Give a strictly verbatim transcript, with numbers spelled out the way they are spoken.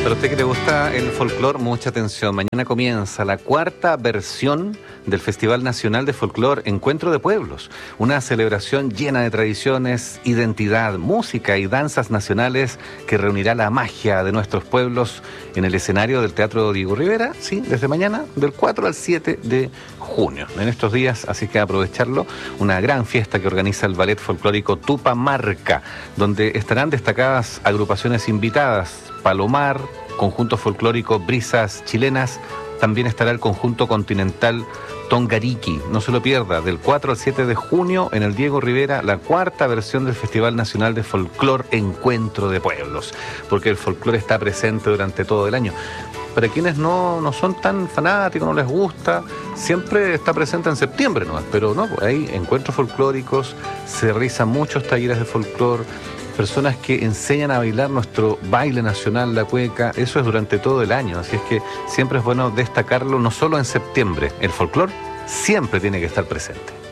Para usted que le gusta el folclore, mucha atención. Mañana comienza la cuarta versión del Festival Nacional de Folclore Encuentro de Pueblos. Una celebración llena de tradiciones, identidad, música y danzas nacionales que reunirá la magia de nuestros pueblos en el escenario del Teatro Diego Rivera, sí, desde mañana, del cuatro al siete de junio. En estos días, así que aprovecharlo, una gran fiesta que organiza el ballet folclórico Tupamarca, donde estarán destacadas agrupaciones invitadas: Palomar, conjunto folclórico Brisas Chilenas, también estará el conjunto continental Tongariki. No se lo pierda, del cuatro al siete de junio en el Diego Rivera, la cuarta versión del Festival Nacional de Folclore Encuentro de Pueblos, porque el folclore está presente durante todo el año. Para quienes no, no son tan fanáticos, no les gusta, siempre está presente en septiembre nomás, pero no, pues hay encuentros folclóricos, se realizan muchos talleres de folclore, personas que enseñan a bailar nuestro baile nacional, la cueca. Eso es durante todo el año, así es que siempre es bueno destacarlo, no solo en septiembre. El folclore siempre tiene que estar presente.